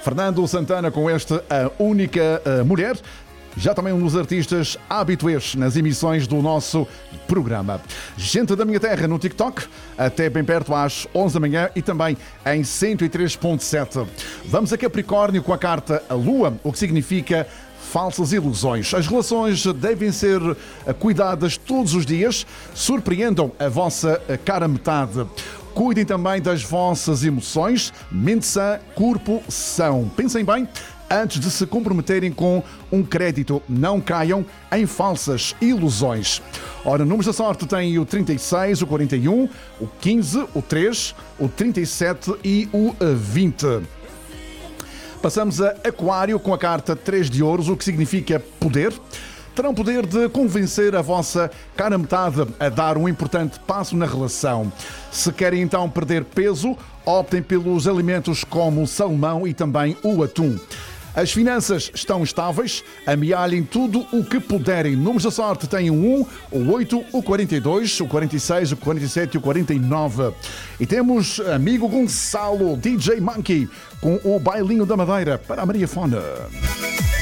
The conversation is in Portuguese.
Fernando Santana com esta A Única Mulher. Já também um dos artistas habituês nas emissões do nosso programa. Gente da Minha Terra no TikTok, até bem perto às 11 da manhã e também em 103.7. Vamos a Capricórnio com a carta A Lua, o que significa falsas ilusões. As relações devem ser cuidadas todos os dias. Surpreendam a vossa cara metade. Cuidem também das vossas emoções. Mente sã, corpo são. Pensem bem antes de se comprometerem com um crédito. Não caiam em falsas ilusões. Ora, números da sorte têm o 36, o 41, o 15, o 3, o 37 e o 20. Passamos a Aquário com a carta 3 de ouros, o que significa poder. Terão poder de convencer a vossa cara metade a dar um importante passo na relação. Se querem então perder peso, optem pelos alimentos como o salmão e também o atum. As finanças estão estáveis, amealhem tudo o que puderem. Números da sorte têm o 1, o 8, o 42, o 46, o 47 e o 49. E temos amigo Gonçalo, DJ Monkey, com o Bailinho da Madeira para a Maria Fona.